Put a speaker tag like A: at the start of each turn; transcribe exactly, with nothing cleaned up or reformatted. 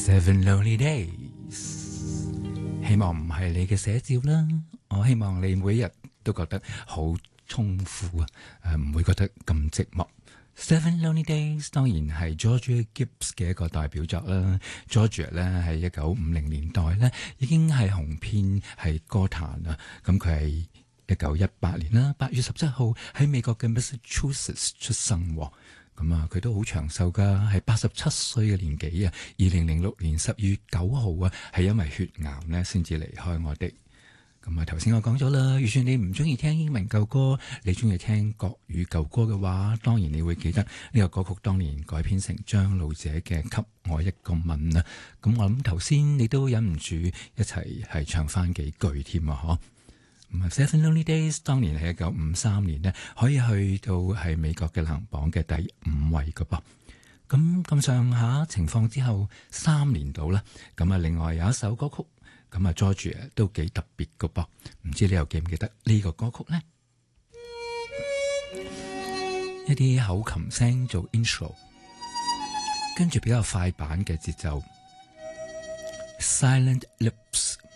A: Seven Lonely Days， 希望唔係你嘅寫照啦。我希望你每一日都覺得好豐富啊，誒唔會覺得咁寂寞。Seven Lonely Days 當然係 Georgia Gibbs 嘅一個代表作啦。Georgia 咧喺一九五零年代咧已經係紅遍係歌壇啊。咁佢係一九一八年啦，八月十七號喺美國嘅 Massachusetts 出生。咁啊，佢都好長壽噶，係八十七歲嘅年紀啊。二零零六年十月九號啊，係因為血癌咧先至離開我哋。咁啊，頭先我講咗啦，就算你唔中意聽英文舊歌，你中意聽國語舊歌嘅話，當然你會記得呢個歌曲當年改編成張路者嘅《給我一個吻》啊。咁我諗頭先你都忍唔住一齊係唱翻幾句添啊，嗬。Seven Lonely Days 當年係一九五三年呢，可以去到係美國嘅流行榜嘅第五位㗎噃。咁咁上下情況之後，三年到啦。咁啊，另外有一首歌曲，咁啊 Georgia 都幾特別㗎噃。唔知你又記唔記得呢個歌曲呢？一啲口琴聲做 intro， 跟住比較快板嘅節奏 ，Silent Lips。